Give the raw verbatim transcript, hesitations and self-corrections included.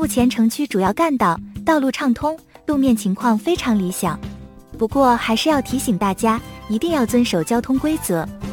目前城区主要干道道路畅通，路面情况非常理想。不过还是要提醒大家，一定要遵守交通规则，